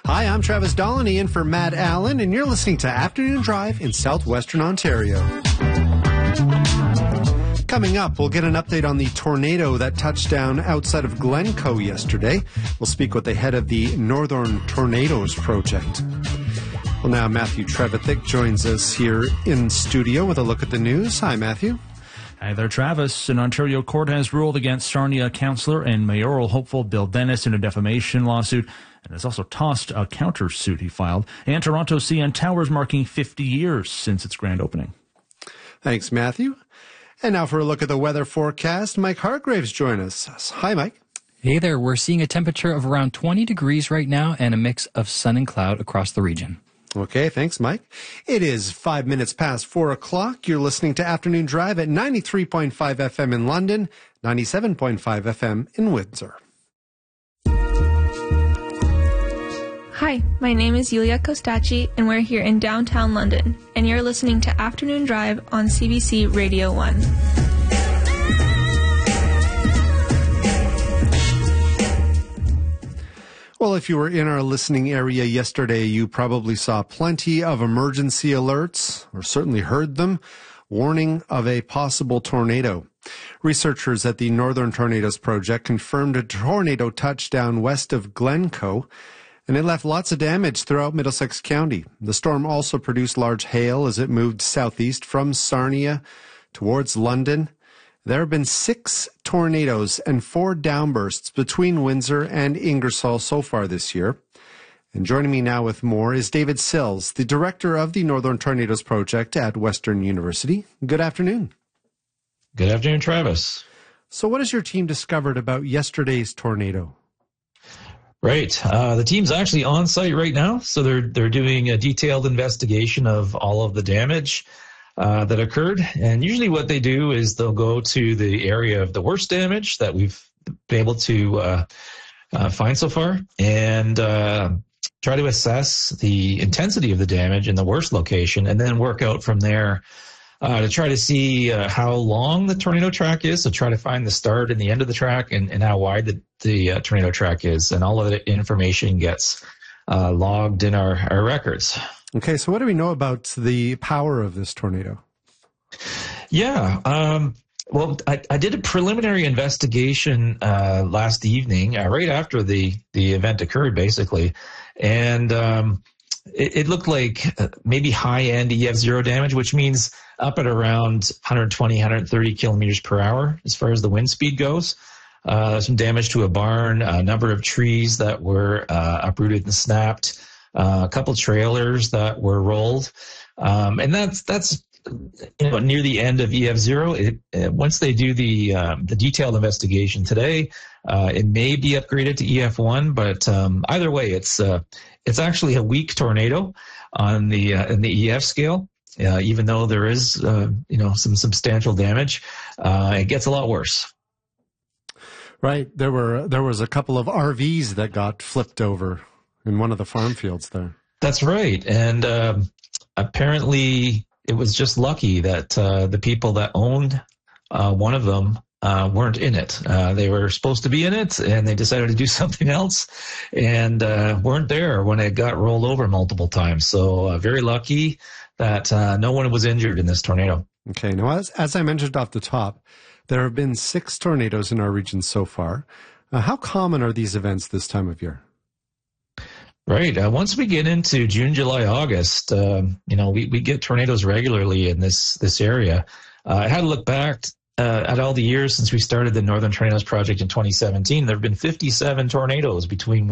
Hi, I'm Travis Dollany in for Matt Allen, and you're listening to Afternoon Drive in southwestern Ontario. Coming up, we'll get an update on the tornado that touched down outside of Glencoe yesterday. We'll speak with the head of the Northern Tornadoes Project. Well, now Matthew Trevithick joins us here in studio with a look at the news. Hi, Matthew. Hi there, Travis. An Ontario court has ruled against Sarnia councillor and mayoral hopeful Bill Dennis in a defamation lawsuit, and has also tossed a countersuit he filed. And Toronto CN Tower's marking 50 years since its grand opening. Thanks, Matthew. And now for a look at the weather forecast, Mike Hargraves joins us. Hi, Mike. Hey there. We're seeing a temperature of around 20 degrees right now and a mix of sun and cloud across the region. Okay, thanks, Mike. It is 5 minutes past 4 o'clock. You're listening to Afternoon Drive at 93.5 FM in London, 97.5 FM in Windsor. Hi, my name is Yulia Kostacci, and we're here in downtown London, and you're listening to Afternoon Drive on CBC Radio 1. Well, if you were in our listening area yesterday, you probably saw plenty of emergency alerts, or certainly heard them, warning of a possible tornado. Researchers at the Northern Tornadoes Project confirmed a tornado touchdown west of Glencoe, and it left lots of damage throughout Middlesex County. The storm also produced large hail as it moved southeast from Sarnia towards London. There have been 6 tornadoes and 4 downbursts between Windsor and Ingersoll so far this year. And joining me now with more is David Sills, the director of the Northern Tornadoes Project at Western University. Good afternoon. Good afternoon, Travis. So what has your team discovered about yesterday's tornado? Right. The team's actually on site right now, so they're doing a detailed investigation of all of the damage that occurred. And usually what they do is they'll go to the area of the worst damage that we've been able to find so far and try to assess the intensity of the damage in the worst location and then work out from there to try to see how long the tornado track is. So try to find the start and the end of the track and how wide the tornado track is. And all of the information gets logged in our records. Okay, so what do we know about the power of this tornado? Yeah, well, I did a preliminary investigation last evening, right after the event occurred, basically, and it looked like maybe high-end EF0 damage, which means up at around 120, 130 kilometers per hour as far as the wind speed goes. Some damage to a barn, a number of trees that were uprooted and snapped, a couple trailers that were rolled, and that's near the end of EF0. Once they do the detailed investigation today, it may be upgraded to EF1, but either way, it's actually a weak tornado on in the EF scale. Even though there is some substantial damage, it gets a lot worse. Right, there was a couple of RVs that got flipped over in one of the farm fields there. That's right. And apparently it was just lucky that the people that owned one of them weren't in it. They were supposed to be in it, and they decided to do something else and weren't there when it got rolled over multiple times. So very lucky that no one was injured in this tornado. Okay. Now, as I mentioned off the top, there have been 6 tornadoes in our region so far. How common are these events this time of year? Right. Once we get into June, July, August, we get tornadoes regularly in this area. I had to look back at all the years since we started the Northern Tornadoes Project in 2017. There have been 57 tornadoes between